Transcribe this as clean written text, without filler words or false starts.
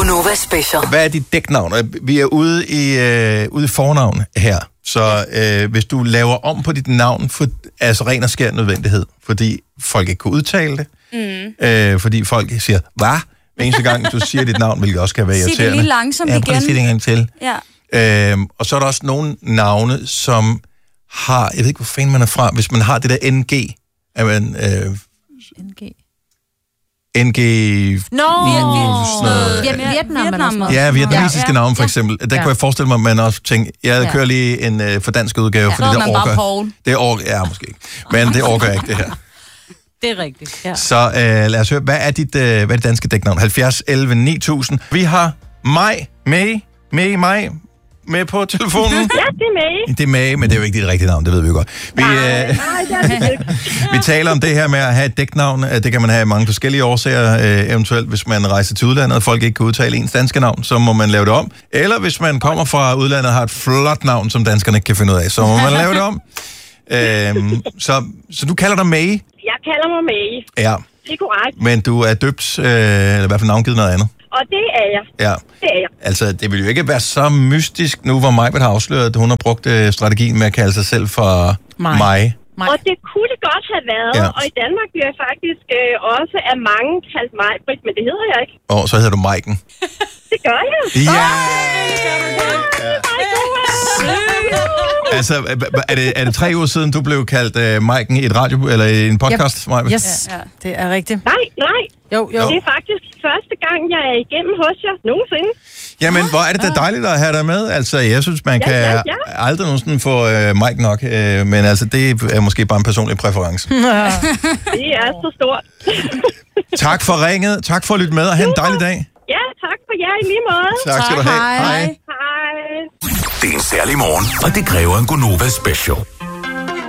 Gunova Special. Hvad er dit dæknavn? Vi er ude i fornavn her. Så hvis du laver om på dit navn, altså ren og skær nødvendighed, fordi folk ikke kan udtale det, fordi folk siger, hvad? Hver eneste gang, du siger dit navn, hvilket også kan være irriterende. Sig det lige langsomt igen. Ja, prøv at sige det en gang til. Ja. Og så er der også nogle navne, som har, jeg ved ikke, hvor fanden man er fra, hvis man har det der NG. Er man, NG... Vietnam. Ja, vietnamesiske navne for eksempel. Der kunne jeg forestille mig, at man også tænker, jeg kører lige en fordansket udgave, fordi det orker... Ja, måske ikke. Men det orker jeg ikke, det her. Det er rigtigt, ja. Så lad os høre, hvad er dit danske dæknavn? 70 11 9000. Vi har Maj med på telefonen. Ja, det er May. Det er May, men det er jo ikke dit rigtige navn, det ved vi jo godt. Vi taler om det her med at have et dæknavn. Det kan man have af mange forskellige årsager. Eventuelt, hvis man rejser til udlandet, og folk ikke kan udtale ens danske navn, så må man lave det om. Eller hvis man kommer fra udlandet og har et flot navn, som danskerne ikke kan finde ud af, så må man lave det om. Så du kalder dig May? Jeg kalder mig May. Ja. Det er korrekt. Men du er døbt, eller i hvert fald navngivet noget andet. Og det er jeg. Ja. Det er jeg. Altså, det vil jo ikke være så mystisk nu, hvor Majbert har afsløret, at hun har brugt strategien med at kalde sig selv for Maj. Og det kunne det godt have været, og i Danmark bliver jeg faktisk også af mange kaldt Majbrit, men det hedder jeg ikke. Og så hedder du Maiken. Det gør jeg. Ja! Altså, er det 3 uger siden, du blev kaldt Maiken i et radio, eller i en podcast, Majbert? Yes, det er rigtigt. Nej. Jo. Det er faktisk første gang, jeg er igennem hos jer nogensinde. Jamen, hvor er det da dejligt at have dig med. Altså, jeg synes, man kan aldrig nogensinde få Mike nok, men altså, det er måske bare en personlig præference. Det er så stort. Tak for ringet. Tak for at lytte med, og have en dejlig dag. Ja, tak for jer i lige måde. Tak skal du have. Hej. Det er en særlig morgen, og det kræver en Gunova Special.